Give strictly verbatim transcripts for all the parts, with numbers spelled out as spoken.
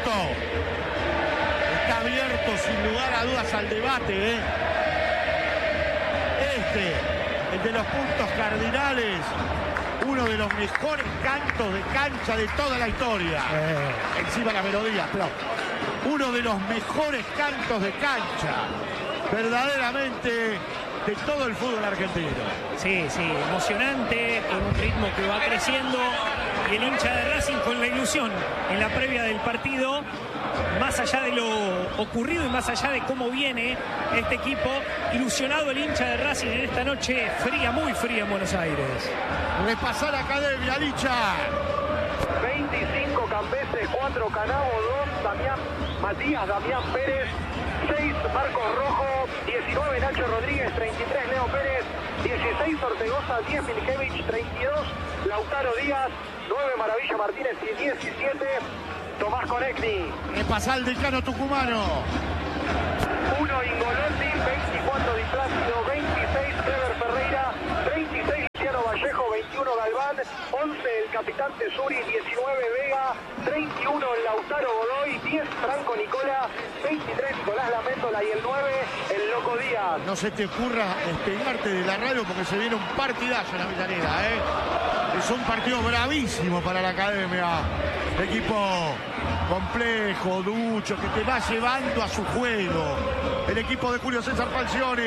punto está abierto sin lugar a dudas al debate, ¿eh? Este, el de los puntos cardinales, uno de los mejores cantos de cancha de toda la historia. Eh. Encima la melodía, pero uno de los mejores cantos de cancha, verdaderamente, de todo el fútbol argentino. Sí, sí, emocionante, en un ritmo que va creciendo, y el hincha de Racing con la ilusión en la previa del partido, más allá de lo ocurrido y más allá de cómo viene este equipo, ilusionado el hincha de Racing en esta noche fría, muy fría en Buenos Aires. Repasar Academia, Licha. veinticinco Cambeses, cuatro Canavo, dos Damián Matías, Damián Pérez, seis Marcos Rojo, diecinueve Nacho Rodríguez, treinta y tres Leo Pérez, dieciséis Ortegoza, diez Miljevich, treinta y dos Lautaro Díaz, nueve Maravilla Martínez y diecisiete Tomás Conecni. Repasar el decano tucumano. uno Ingolotti, veinticuatro Di Plácido, veintiséis Clever Ferreira, treinta y seis Luciano Vallejo, veintiuno Galván, once el capitán Tesuri, diecinueve Vega, treinta y uno Lautaro Godoy, diez Franco Nicola, veintitrés Nicolás Laméndola y el nueve el Loco Díaz. No se te ocurra despegarte de la radio porque se viene un partidazo en la Avellaneda, ¿eh? Es un partido bravísimo para la Academia. Equipo complejo, ducho, que te va llevando a su juego. El equipo de Julio César Falcioni.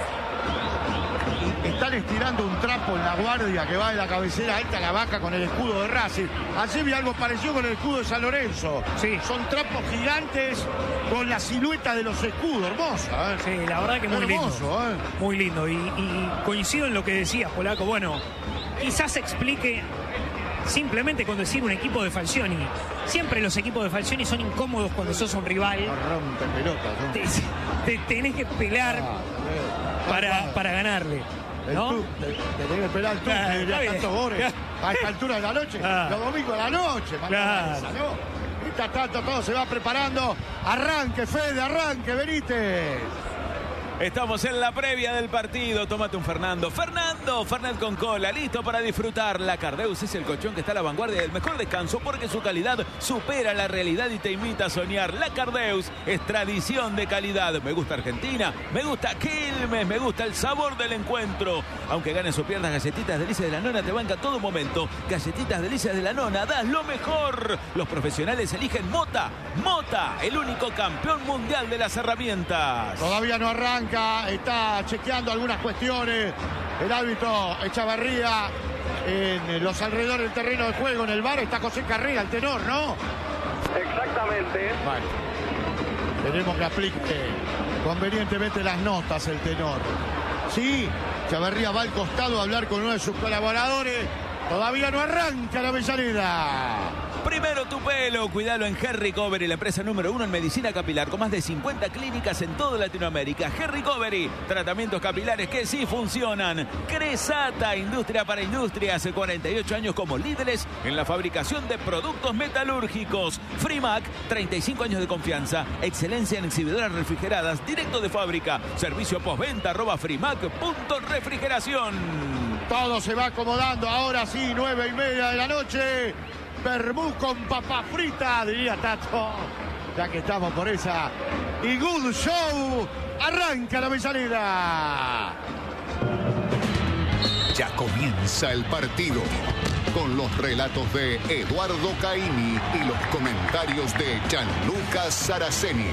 Están estirando un trapo en la guardia que va de la cabecera alta a la vaca con el escudo de Racing. Así vi algo parecido con el escudo de San Lorenzo. Sí. Son trapos gigantes con la silueta de los escudos. Hermosa, ¿eh? Sí, la verdad que muy Hermoso, lindo. ¿eh? Muy lindo. Y, y coincido en lo que decías, Polaco. Bueno, quizás explique simplemente con decir un equipo de Falcioni. Siempre los equipos de Falcioni son incómodos cuando sos un rival. No rompen pelotas, ¿no? Te, te tenés que pelar Ah, para, para ganarle, ¿no? Tú, te, te tenés que pelar tú, Claro, que diría está tantos bien. goles a esta altura de la noche, Ah. los domingos de la noche, Claro. esa, ¿no? Mientras tanto todo se va preparando. Arranque, Fede, arranque, Benítez. Estamos en la previa del partido. Tómate un Fernando. Fernando, Fernet con cola, listo para disfrutar. La Cardeus es el colchón que está a la vanguardia del mejor descanso porque su calidad supera la realidad y te invita a soñar. La Cardeus es tradición de calidad. Me gusta Argentina, me gusta Quilmes, me gusta el sabor del encuentro. Aunque ganes o pierdas, Galletitas Delicias de la Nona te banca todo momento. Galletitas Delicias de la Nona, das lo mejor. Los profesionales eligen Mota. Mota, el único campeón mundial de las herramientas. Todavía no arranca. Está chequeando algunas cuestiones el árbitro Echavarría en los alrededores del terreno de juego. En el bar está José Carrera, el tenor, ¿no? Exactamente. Vale. Tenemos que aplique convenientemente las notas el tenor. Sí, Echavarría va al costado a hablar con uno de sus colaboradores. Todavía no arranca la Avellaneda. Primero tu pelo, cuidalo en Hair Recovery, la empresa número uno en medicina capilar, con más de cincuenta clínicas en toda Latinoamérica. Hair Recovery, tratamientos capilares que sí funcionan. Cresata, industria para industria, hace cuarenta y ocho años como líderes en la fabricación de productos metalúrgicos. Frimac, treinta y cinco años de confianza, excelencia en exhibidoras refrigeradas, directo de fábrica. Servicio postventa, arroba frimac punto refrigeración. Todo se va acomodando, ahora sí, nueve y media de la noche. Vermú con papa frita, diría Tato. Ya que estamos por esa y good show, arranca la Avellaneda. Ya comienza el partido con los relatos de Eduardo Caimi y los comentarios de Gianluca Saraceni.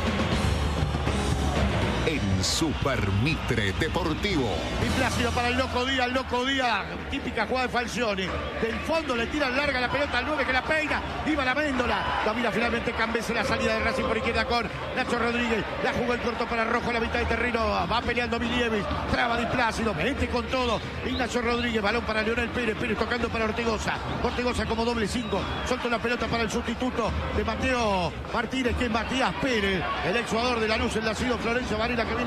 En Super Mitre Deportivo. Y Plácido para el Loco Díaz, el Loco Díaz, típica jugada de Falcioni. Del fondo le tiran larga la pelota al nueve que la peina. Iba la Méndola. La mira finalmente Cambese, la salida de Racing por izquierda con Nacho Rodríguez. La jugó el corto para Rojo, la mitad de terreno. Va peleando Miljevich. Traba Di Plácido. Mete con todo. Ignacio Rodríguez. Balón para Leonel Pérez. Pérez tocando para Ortegoza. Ortegoza como doble cinco. Soltó la pelota para el sustituto de Mateo Martínez, que es Matías Pérez. El ex jugador de Lanús, el nacido Florencio Varela, que viene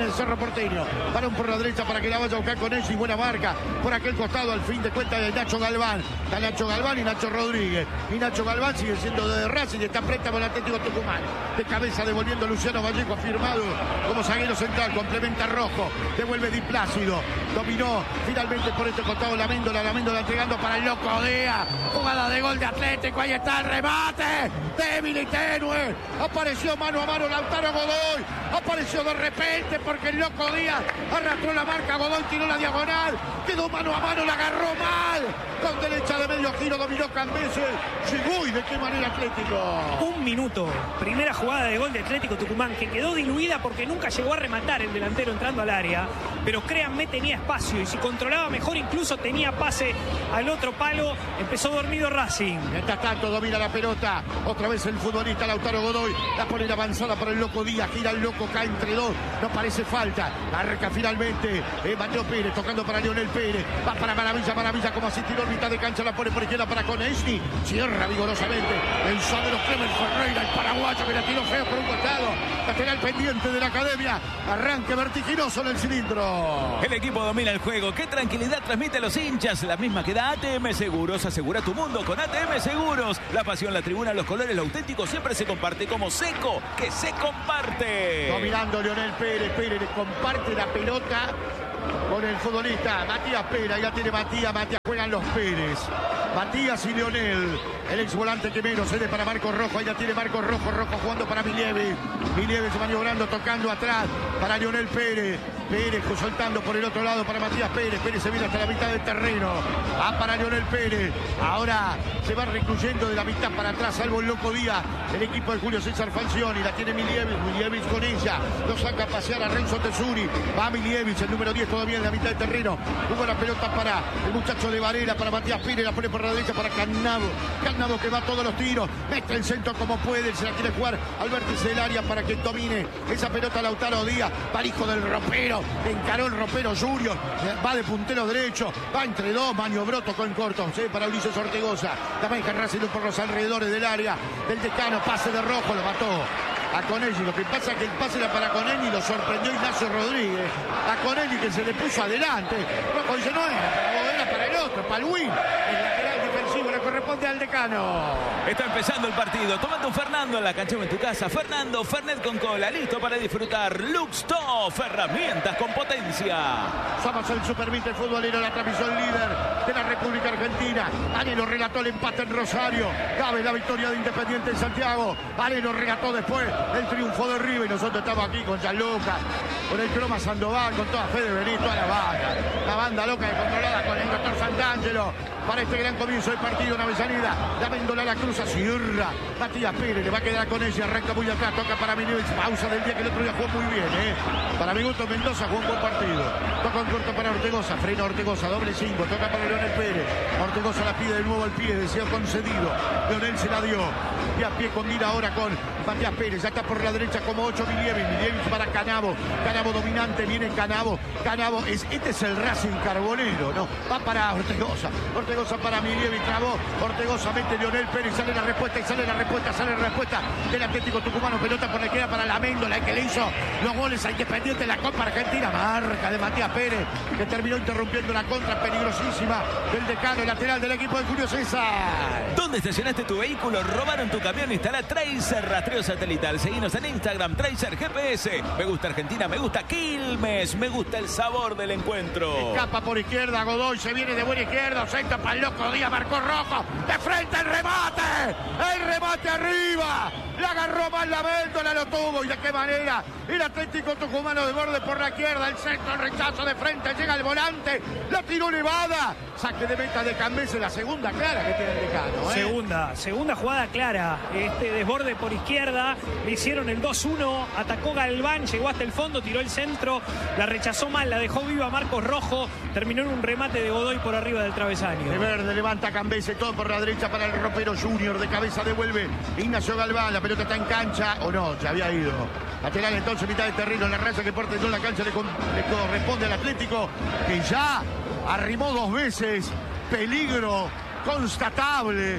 viene de Cerro Porteño. Balón por la derecha para que la vaya a buscar con ella y buena marca. Por aquel costado, al fin de cuentas, de Nacho Galván. Está Nacho Galván y Nacho Rodríguez. Y Nacho Galván sigue siendo de Racing y está préstamo el Atlético Tucumán. De cabeza devolviendo Luciano Vallejo, firmado como zaguero central. Complementa Rojo. Devuelve Di Plácido. Dominó finalmente por este costado la Méndola. La Méndola entregando para el Loco Díaz. Jugada de gol de Atlético. Ahí está el remate. Débil y tenue. Apareció mano a mano Lautaro Godoy. Apareció de repente porque el Loco Díaz arrastró la marca. Godoy tiró la diagonal. Quedó mano a mano. La agarró mal. Con derecha de medio giro dominó Cambese. Llegó y de qué manera Atlético. Un minuto. Primera jugada de gol de Atlético Tucumán que quedó diluida porque nunca llegó a rematar el delantero entrando al área. Pero créanme, tenía espacio y si controlaba mejor incluso tenía pase al otro palo. Empezó dormido Racing. Mientras tanto domina la pelota. Otra vez el futbolista Lautaro Godoy. La pone en avanzada para el Loco Díaz. Gira el Loco, cae entre dos. No parece falta. Marca finalmente eh, Mateo Pérez tocando para Leonel Pérez. Va para Maravilla, Maravilla como así tiró mitad de cancha. La pone por izquierda para Conesni. Cierra vigorosamente el sábado Clemen Ferreira, el paraguayo que la tiró feo por un costado. Lateral pendiente de la academia. Arranque vertiginoso en el cilindro. El equipo domina el juego. Qué tranquilidad transmite a los hinchas. La misma que da A T M Seguros. Asegura tu mundo con A T M Seguros. La pasión, la tribuna, los colores, lo auténtico siempre se comparte como Seco, que se comparte. Dominando Leonel Pérez. Pérez le comparte la pelota con el futbolista Matías Pérez. Ya tiene Matías. Matías juegan los Pérez. Matías y Leonel. El ex volante que menos cede para Marcos Rojo. Ahí ya tiene Marcos Rojo. Rojo jugando para Milievi. Milievi se maniobrando, tocando atrás para Leonel Pérez. Pérez soltando por el otro lado para Matías Pérez. Pérez se viene hasta la mitad del terreno. Va para Leonel Pérez. Ahora se va recluyendo de la mitad para atrás, salvo el Loco Díaz. El equipo de Julio César Falcioni. La tiene Milievic. Milievic con ella. Lo saca a pasear a Renzo Tesuri. Va Milievic, el número diez todavía en la mitad del terreno. Jugó la pelota para el muchacho de Varela, para Matías Pérez. La pone por la derecha para Cannavo. Cannavo que va a todos los tiros. Mete el centro como puede. Se la quiere jugar al vértice del área para que domine esa pelota Lautaro Díaz. Va el hijo del ropero. Encaró el ropero Junior. Va de puntero derecho. Va entre dos. Maniobró, tocó en corto. Sí, para Ulises Ortegoza. La maneja Racing por los alrededores del área del Decano. Pase de Rojo. Lo mató a Conelli. Lo que pasa es que el pase era para Conelli. Lo sorprendió Ignacio Rodríguez. A Conelli que se le puso adelante. Rojo dice no era para vos, era para el otro, para el win. El lateral defensivo le corresponde al Decano. Está empezando el partido. Tomando un Fernando en la cancha o en tu casa. Fernando Fernet con cola. Listo para disfrutar. Luxtoff. Herramientas con potencia. Somos el Supervite futbolero. La transmisión líder de la República Argentina. Ale lo relató el empate en Rosario. Cabe la victoria de Independiente en Santiago. Ale lo relató después el triunfo de River. Y nosotros estamos aquí con Gianluca, con el Croma Sandoval, con toda Fede Benito, toda la banda. La banda loca y controlada con el doctor Santangelo. Para este gran comienzo del partido, una Avellaneda. La Méndola la cruza, cierra. Matías Pérez le va a quedar con ella. Arranca muy atrás, toca para Milievic. Pausa del día que el otro día jugó muy bien, ¿eh? Para mi gusto, Mendoza jugó un buen partido. Toca en corto para Ortegoza. Frena Ortegoza, doble cinco. Toca para Leonel Pérez. Ortegoza la pide de nuevo al pie. Deseo concedido. Leonel se la dio. Y a pie con mira ahora con Matías Pérez. Ya está por la derecha como ocho Milievic. Milievic para Cannavo. Cannavo dominante. Viene Cannavo. Cannavo es, este es el Racing Carbonero, ¿no? Va para Ortegoza. Ortegoza para Milievic. Trabó. Ortegoza mete Leonel Pérez. Sale la respuesta y sale la respuesta. Sale la respuesta del Atlético Tucumano. Pelota por la izquierda para la Méndola, que le hizo los goles a Independiente en la Copa Argentina. Marca de Matías Pérez, que terminó interrumpiendo una contra peligrosísima del Decano, lateral del equipo de Julio César. ¿Dónde estacionaste tu vehículo? ¿Robaron tu camión? Instala Tracer Rastreo Satelital. Seguinos en Instagram, Tracer G P S. Me gusta Argentina, me gusta Quilmes, me gusta el sabor del encuentro. Escapa por izquierda, Godoy se viene de buena izquierda. Centro para el Loco Díaz, marcó Rojo. De frente el remate. El remate arriba. La agarró mal la Méndola, lo tuvo. ¿Y de qué manera? El Atlético Tucumano de borde por la izquierda. El centro, el rechazo de frente. Llega el volante. La tiró Nevada. Saque de meta de Cambese. La segunda clara que tiene el Decano, ¿eh? Segunda, segunda jugada clara. Este desborde por izquierda. Le hicieron el dos uno. Atacó Galván. Llegó hasta el fondo. Tiró el centro. La rechazó mal. La dejó viva Marcos Rojo. Terminó en un remate de Godoy por arriba del travesaño. De verde levanta Cambese. Todo por la derecha para el ropero Junior. De cabeza devuelve Ignacio Galván. La pelota está en cancha. O no, ya había ido. Lateral entonces, mitad de terreno. La raza que porta en la cancha le, con, le corresponde al Atlético, que ya arrimó dos veces. Peligro constatable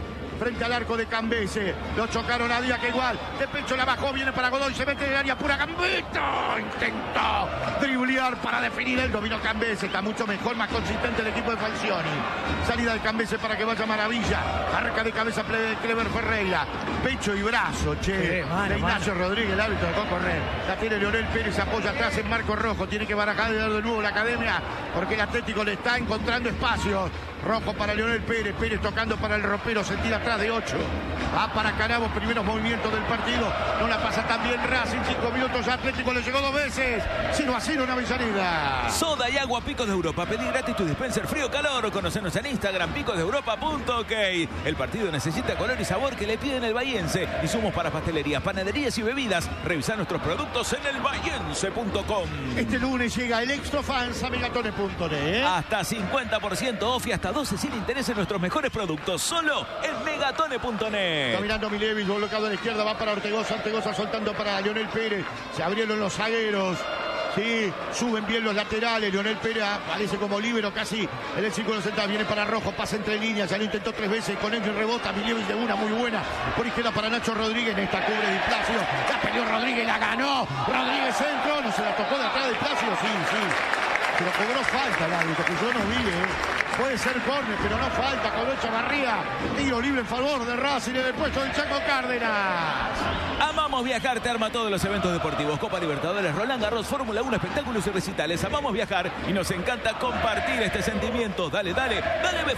frente al arco de Cambese. Lo chocaron a Díaz, que igual de pecho la bajó, viene para Godoy, se mete en el área pura. Gambito intentó driblear para definir el dominio. Cambese está mucho mejor, más consistente el equipo de Falcioni. Salida de Cambese para que vaya Maravilla. Arca de cabeza Clever Ferreira. Pecho y brazo, che. Sí, mano, de Ignacio mano. Rodríguez, el árbitro dejó correr. La tiene Leonel Pérez, apoya atrás en Marco Rojo. Tiene que barajar de nuevo la academia porque el Atlético le está encontrando espacios. Rojo para Leonel Pérez, Pérez tocando para el ropero, se tira atrás de ocho. Va para Canavo, primeros movimientos del partido. No la pasa tan bien Racing, cinco minutos. Atlético le llegó dos veces. cero a cero una Avellaneda. Soda y agua Picos de Europa. Pedí gratis tu dispenser frío calor. Conocenos en Instagram, picos de europa punto ok. El partido necesita color y sabor que le piden el bahiense. Insumos para pastelerías, panaderías y bebidas. Revisa nuestros productos en el bahiense punto com. Este lunes llega el Extra Fans a megatone punto net. Hasta cincuenta por ciento off y hasta doce sin interés en nuestros mejores productos. Solo en megatone punto net. Caminando Milevich, bloqueado a la izquierda, va para Ortegoza. Ortegoza soltando para Leonel Pérez. Se abrieron los zagueros. Sí, suben bien los laterales. Leonel Pérez aparece como líbero casi en el círculo central. Viene para Rojo, pasa entre líneas. Ya lo intentó tres veces. Con ello rebota. Milevich de una muy buena. Por izquierda para Nacho Rodríguez. En esta cubre Di Placio. La peleó Rodríguez, la ganó. Rodríguez centro. No se la tocó de atrás de Placio. Sí, sí. Pero cobró falta el árbitro, que yo no vi, ¿eh? Puede ser córner, pero no falta. Cobró Chavarría. Tiro libre en favor de Racing en el puesto del Chaco Cárdenas. Amamos viajar, te arma todos los eventos deportivos. Copa Libertadores, Roland Garros, Fórmula uno, espectáculos y recitales. Amamos viajar y nos encanta compartir este sentimiento. Dale, dale, dale.